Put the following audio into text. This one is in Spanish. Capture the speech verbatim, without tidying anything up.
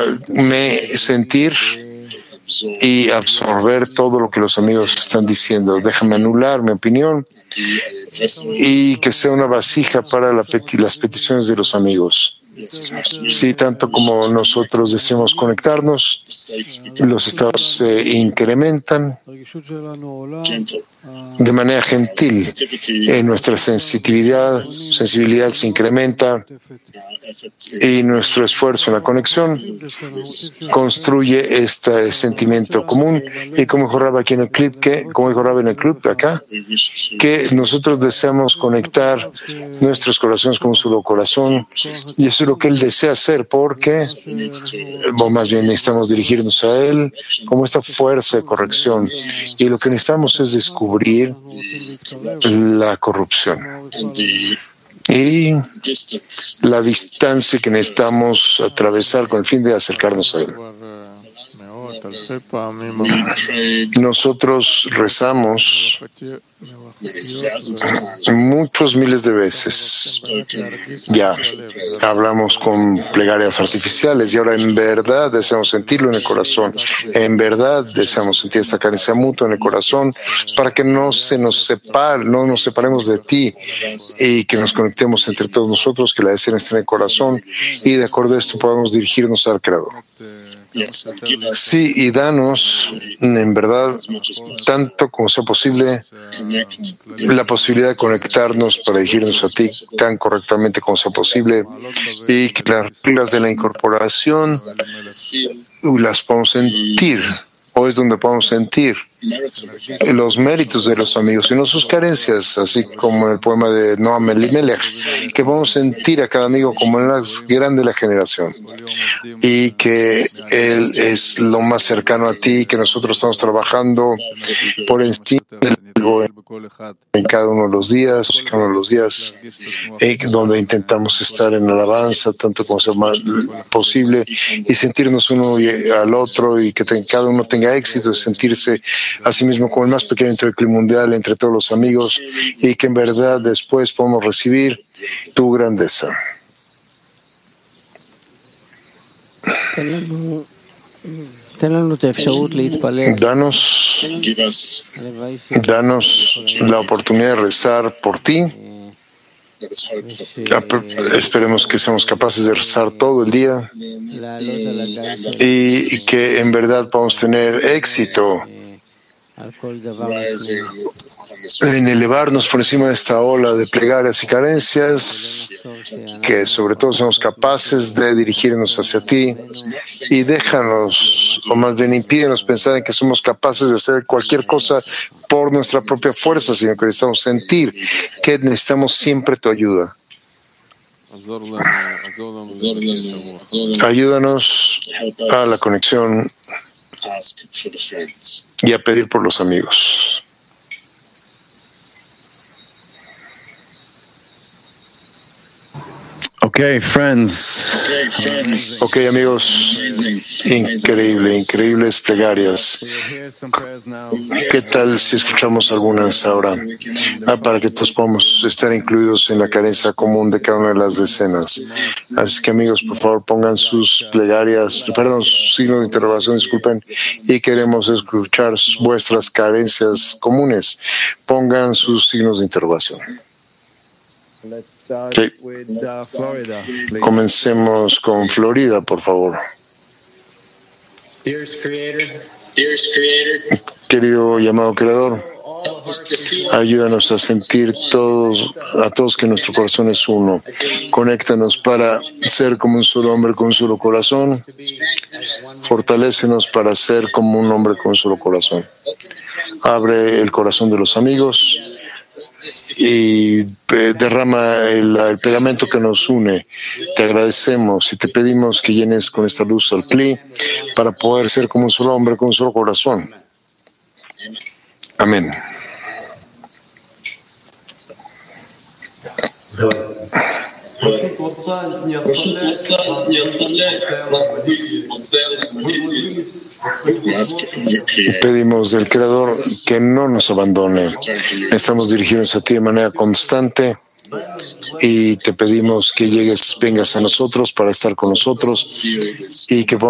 déjame sentir y absorber todo lo que los amigos están diciendo. Déjame anular mi opinión y que sea una vasija para la peti- las peticiones de los amigos. Sí, tanto como nosotros deseamos conectarnos, los estados se incrementan de manera gentil. En nuestra sensitividad, sensibilidad se incrementa y nuestro esfuerzo en la conexión construye este sentimiento común. Y como dijo Rab aquí en el clip, que, como dijo Rab en el clip acá, que nosotros deseamos conectar nuestros corazones con un solo corazón, y eso es lo que él desea hacer, porque, o más bien necesitamos dirigirnos a él como esta fuerza de corrección, y lo que necesitamos es descubrir la corrupción y la distancia que necesitamos atravesar con el fin de acercarnos a él. Nosotros rezamos muchos miles de veces. Ya hablamos con plegarias artificiales y ahora en verdad deseamos sentirlo en el corazón. En verdad deseamos sentir esta carencia mutua en el corazón para que no se nos separe, no nos separemos de ti y que nos conectemos entre todos nosotros, que la deseen esté en el corazón y de acuerdo a esto podamos dirigirnos al Creador. Sí, y danos, en verdad, tanto como sea posible, la posibilidad de conectarnos para dirigirnos a ti tan correctamente como sea posible y que las reglas de la incorporación las podamos sentir, o es donde podamos sentir los méritos de los amigos y no sus carencias, así como en el poema de Noam Elimelech, que podamos sentir a cada amigo como el más grande de la generación y que él es lo más cercano a ti, que nosotros estamos trabajando por encima del ego en cada uno de los días, en cada uno de los días, eh, donde intentamos estar en alabanza tanto como sea más posible y sentirnos uno al otro y que ten, cada uno tenga éxito y sentirse asimismo como el más pequeño entre el clima mundial entre todos los amigos y que en verdad después podamos recibir tu grandeza. Danos, danos la oportunidad de rezar por ti. Esperemos que seamos capaces de rezar todo el día y que en verdad podamos tener éxito en elevarnos por encima de esta ola de plegarias y carencias, que sobre todo seamos capaces de dirigirnos hacia ti y déjanos, o más bien impídenos pensar en que somos capaces de hacer cualquier cosa por nuestra propia fuerza, sino que necesitamos sentir que necesitamos siempre tu ayuda. Ayúdanos a la conexión y a pedir por los amigos. Okay, friends. Ok, amigos, increíble, increíbles plegarias. ¿Qué tal si escuchamos algunas ahora? Ah, para que todos podamos estar incluidos en la carencia común de cada una de las decenas. Así que, amigos, por favor, pongan sus plegarias, perdón, sus signos de interrogación, disculpen, y queremos escuchar vuestras carencias comunes. Pongan sus signos de interrogación. Sí. Comencemos con Florida, por favor. Querido llamado Creador, ayúdanos a sentir todos, a todos que nuestro corazón es uno. Conéctanos para ser como un solo hombre con un solo corazón. Fortalécenos para ser como un hombre con un solo corazón. Abre el corazón de los amigos y derrama el, el pegamento que nos une. Te agradecemos y te pedimos que llenes con esta luz al Kli para poder ser como un solo hombre con un solo corazón. Amén. Pedimos del Creador que no nos abandone. Estamos dirigidos a ti de manera constante y te pedimos que llegues, vengas a nosotros para estar con nosotros y que